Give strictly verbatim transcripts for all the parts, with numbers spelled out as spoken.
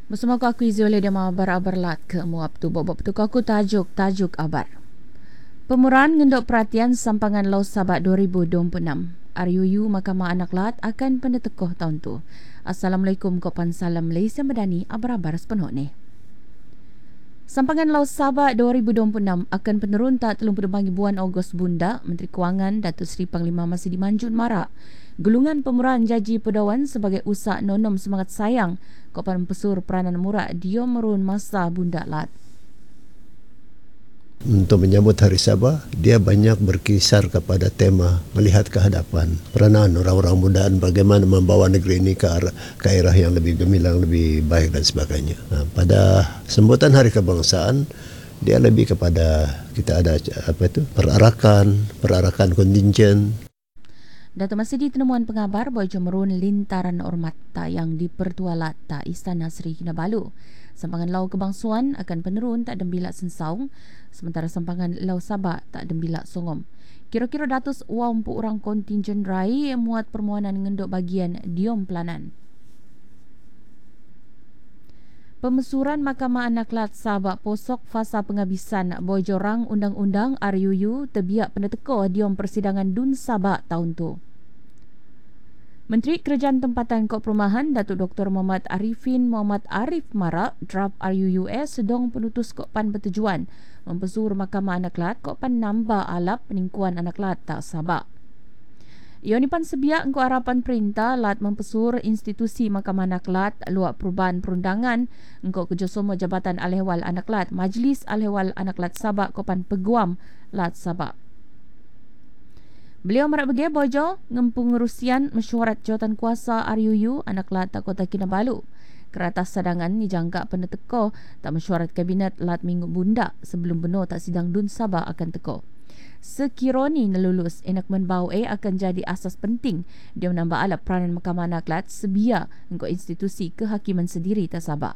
Bersama aku Izzulia dia abar-abar lat ke muap tu bobok tu aku tajuk tajuk abar. Pemurahan ngendok perhatian sampangan Law Sabak dua ribu dua puluh enam. R U U Mahkamah Anak Lat akan pendetekoh tahun tu. Assalamualaikum kopan salam Malaysia Madani abar-abar sepenuh ni. Sampangan Law Sabak dua ribu dua puluh enam akan penerun tak telung puluh bulan Ogos bunda. Menteri Kewangan Datuk Seri Panglima masih dimanjun marak gulungan pemurahan jaji pedawan sebagai usak nonom semangat sayang kopan pesur peranan murak dia merun masa bunda lat. Untuk menyambut Hari Sabah, dia banyak berkisar kepada tema melihat ke hadapan, peranan orang-orang muda dan bagaimana membawa negeri ini ke arah, ke arah yang lebih gemilang, lebih baik dan sebagainya. Nah, pada sambutan Hari Kebangsaan, dia lebih kepada kita ada apa itu perarakan, perarakan kontingen. Dato' masih di temuan pengabar Bojo Merun lintaran hormat yang dipertualat ta Istana Seri Kinabalu. Sampangan Lau Kebangsuan akan penerun tak dembilak sensaung, sementara sampangan Lau Sabak tak dembilak songom. Kira-kira datus wang pu orang kontingen rai muat permohonan ngendok bagian diom pelanan. Pemesuran Mahkamah Anak Lat Sabak posok fasa penghabisan bojorang undang-undang R U U terbiak peneteko diom persidangan Dun Sabak tahun tu. Menteri Kerajaan Tempatan Kok Perumahan Datuk Doktor Muhammad Arifin Muhammad Arif marak draft R U U S sedang penutus Kok Pan bertujuan mempesur Mahkamah Anak Lat Kok Pan nambah alap peningkuan Anak Lat tak Sabak. Ioni pan sebiak engkau harapan perintah lat mempesur institusi Mahkamah Anak Lat luak perubahan perundangan engkau kerjasama Jabatan Alehwal Anak Lat Majlis Alehwal Anak Lat Sabak kopan peguam Lat Sabak. Beliau marak bagi bojo ngempengurusian mesyuarat jawatan kuasa R U U Anak Lat tak Kota Kinabalu. Keratas sadangan ni jangka peneteko tak mesyuarat kabinet lat minggu bunda sebelum benar tak sidang Dun Sabak akan teko. Sekiranya nelulus, enakmen bau A akan jadi asas penting dia menambah alat peranan Mahkamah Anak Lat sebia engkau institusi kehakiman sendiri tak Sabak.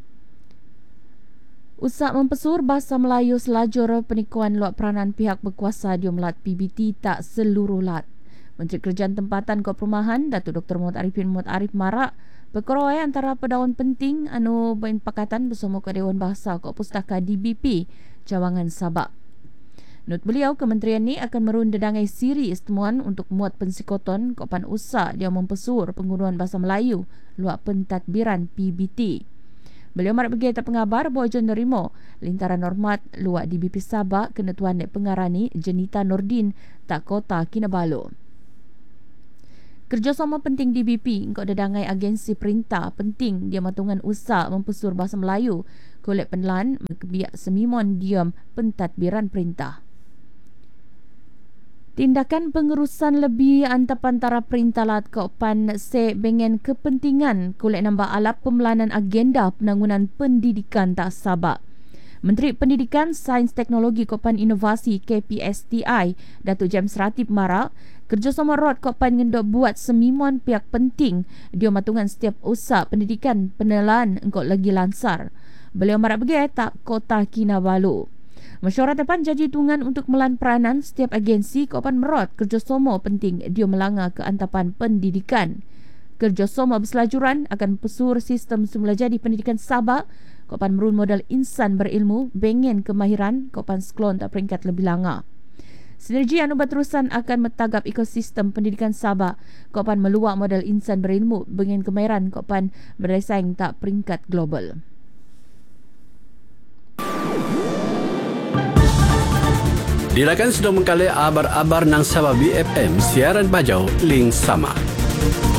Usak mempesur bahasa Melayu selajur penikuan luak peranan pihak berkuasa dia melat P B T tak seluruh lat. Menteri Kerajaan Tempatan Kok Perumahan Datuk Doktor Muhammad Arifin Muhammad Arif marak perkara antara pedawan penting anu berpakatan bersama ke Dewan Bahasa Kok Pustaka D B P Cawangan Sabak. Menurut beliau, kementerian ni akan merun dedangai siri istimuan untuk muat pensikoton kopan usak dia mempesur penggunaan bahasa Melayu luak pentadbiran P B T. Beliau marak bagi tak pengabar bahawa John Nerimo lintaran hormat luak D B P Sabak kena tuan nek pengarani Jenita Nordin tak Kota Kinabalu. Kerjasama penting D B P engkau dedangai agensi perintah penting dia matungan usak mempesur bahasa Melayu kolek penlan biak semimon diam pentadbiran perintah. Tindakan pengurusan lebih antara perintah lat Kopan se bengen kepentingan kulek nambah alap pemelanan agenda penangunan pendidikan tak Sabak. Menteri Pendidikan, Sains Teknologi Kopan Inovasi K P S T I Datuk James Ratib marak kerjasama rot Kopan ngendok buat semimon pihak penting dia matungan setiap usaha pendidikan penelan engkau lagi lansar. Beliau marak bagi tak Kota Kinabalu. Mesyuarat depan jaji tungan untuk melan peranan setiap agensi Kopan merot kerjasama penting dia melanggar ke antapan pendidikan. Kerjasama berselajuran akan pesur sistem semula jadi pendidikan Sabak Kopan merun modal insan berilmu bengen kemahiran Kopan seklon tak peringkat lebih langa. Sinergi anu berterusan akan metagap ekosistem pendidikan Sabak Kopan meluak modal insan berilmu bengen kemahiran Kopan bersaing tak peringkat global. Dilakan sudah mengkali abar-abar nang Sabah B F M siaran bajau link sama.